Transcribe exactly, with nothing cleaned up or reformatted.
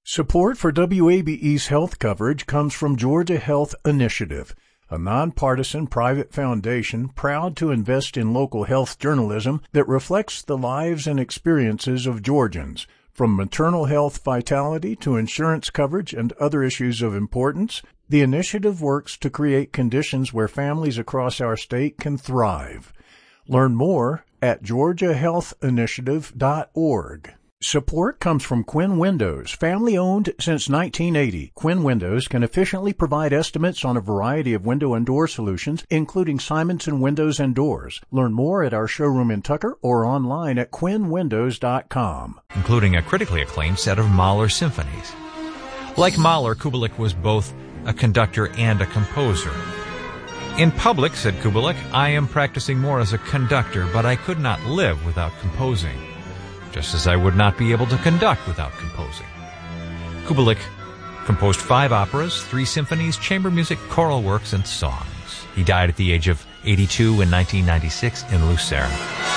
Support for W A B E's health coverage comes from Georgia Health Initiative, a nonpartisan private foundation proud to invest in local health journalism that reflects the lives and experiences of Georgians. From maternal health vitality to insurance coverage and other issues of importance, the initiative works to create conditions where families across our state can thrive. Learn more at georgia health initiative dot org. Support comes from Quinn Windows, family-owned since nineteen eighty. Quinn Windows can efficiently provide estimates on a variety of window and door solutions, including Simonson Windows and Doors. Learn more at our showroom in Tucker or online at quinn windows dot com. Including a critically acclaimed set of Mahler symphonies. Like Mahler, Kubelik was both a conductor and a composer. In public, said Kubelik, I am practicing more as a conductor, but I could not live without composing. Just as I would not be able to conduct without composing. Kubelik composed five operas, three symphonies, chamber music, choral works, and songs. He died at the age of eighty-two in nineteen ninety-six in Lucerne.